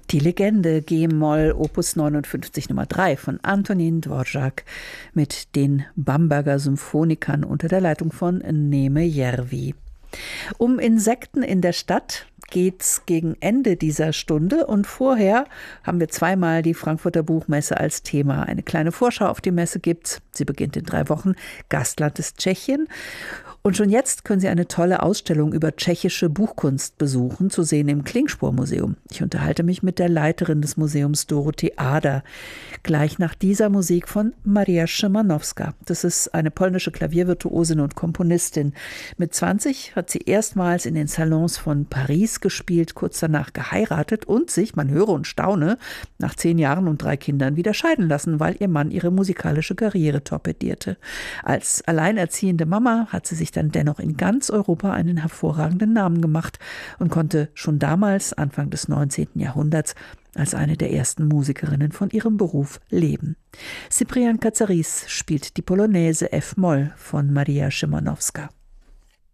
Die Legende G-Moll Opus 59 Nummer 3 von Antonín Dvořák mit den Bamberger Symphonikern unter der Leitung von Neme Järvi. Um Insekten in der Stadt geht's gegen Ende dieser Stunde und vorher haben wir zweimal die Frankfurter Buchmesse als Thema. Eine kleine Vorschau auf die Messe gibt's. Sie beginnt in 3 Wochen. Gastland ist Tschechien. Und schon jetzt können Sie eine tolle Ausstellung über tschechische Buchkunst besuchen, zu sehen im Klingspor-Museum. Ich unterhalte mich mit der Leiterin des Museums, Dorothee Ader, gleich nach dieser Musik von Maria Szymanowska. Das ist eine polnische Klaviervirtuosin und Komponistin. Mit 20 hat sie erstmals in den Salons von Paris gespielt, kurz danach geheiratet und sich, man höre und staune, nach 10 Jahren und 3 Kindern wieder scheiden lassen, weil ihr Mann ihre musikalische Karriere torpedierte. Als alleinerziehende Mama hat sie sich dann dennoch in ganz Europa einen hervorragenden Namen gemacht und konnte schon damals, Anfang des 19. Jahrhunderts, als eine der ersten Musikerinnen von ihrem Beruf leben. Cyprian Katsaris spielt die Polonaise F-Moll von Maria Szymanowska.